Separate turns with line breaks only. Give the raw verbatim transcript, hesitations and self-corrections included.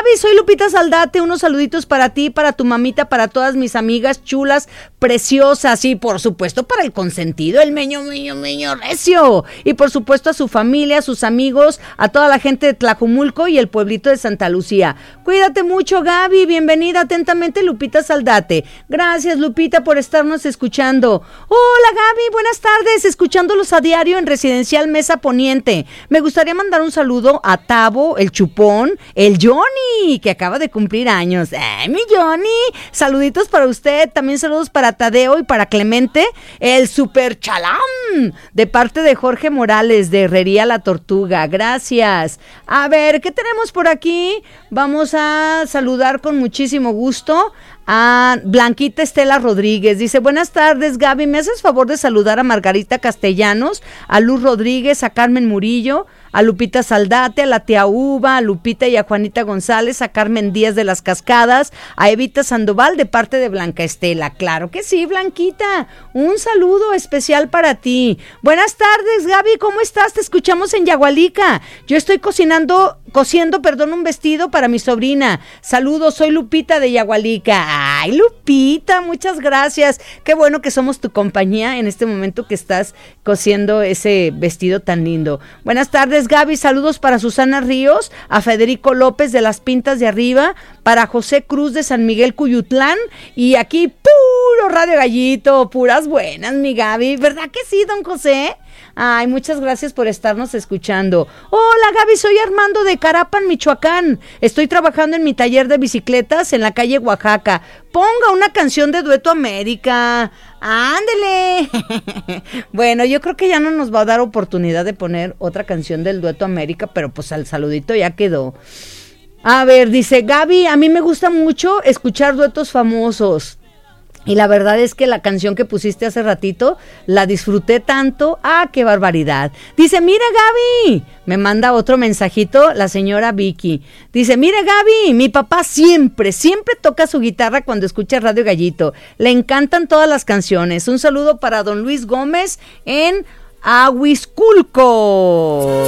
Gaby, soy Lupita Saldate, unos saluditos para ti, para tu mamita, para todas mis amigas chulas, preciosas y por supuesto para el consentido, el meño, meño, meño recio. Y por supuesto a su familia, a sus amigos, a toda la gente de Tlajumulco y el pueblito de Santa Lucía. Cuídate mucho, Gaby, bienvenida atentamente Lupita Saldate. Gracias, Lupita, por estarnos escuchando. Hola, Gaby, buenas tardes, escuchándolos a diario en Residencial Mesa Poniente. Me gustaría mandar un saludo a Tavo, el Chupón, el Johnny, que acaba de cumplir años. ¡Ay, mi Johnny! Saluditos para usted, también saludos para Tadeo y para Clemente, el Super Chalán, de parte de Jorge Morales, de Herrería La Tortuga. Gracias. A ver, ¿qué tenemos por aquí? Vamos a saludar con muchísimo gusto a Blanquita Estela Rodríguez. Dice, buenas tardes, Gaby, ¿me haces favor de saludar a Margarita Castellanos, a Luz Rodríguez, a Carmen Murillo, a Lupita Saldate, a la tía Uva, a Lupita y a Juanita González, a Carmen Díaz de las Cascadas, a Evita Sandoval de parte de Blanca Estela? Claro que sí, Blanquita, un saludo especial para ti. Buenas tardes, Gaby, ¿cómo estás? Te escuchamos en Yagualica. Yo estoy cocinando, cosiendo, perdón, un vestido para mi sobrina. Saludos, soy Lupita de Yagualica. Ay, Lupita, muchas gracias. Qué bueno que somos tu compañía en este momento que estás cosiendo ese vestido tan lindo. Buenas tardes, Gaby, saludos para Susana Ríos, a Federico López de Las Pintas de Arriba, para José Cruz de San Miguel Cuyutlán, y aquí puro Radio Gallito, puras buenas, mi Gaby, ¿verdad que sí, don José? Ay, muchas gracias por estarnos escuchando. Hola, Gaby, soy Armando de Carapan, Michoacán. Estoy trabajando en mi taller de bicicletas en la calle Oaxaca. Ponga una canción de Dueto América. ¡Ándele! Bueno, yo creo que ya no nos va a dar oportunidad de poner otra canción del Dueto América, pero pues al saludito ya quedó. A ver, dice Gaby, a mí me gusta mucho escuchar duetos famosos. Y la verdad es que la canción que pusiste hace ratito, la disfruté tanto. ¡Ah, qué barbaridad! Dice, mira, Gaby, me manda otro mensajito la señora Vicky. Dice, mira, Gaby, mi papá siempre, siempre toca su guitarra cuando escucha Radio Gallito. Le encantan todas las canciones. Un saludo para don Luis Gómez en Ahuizculco.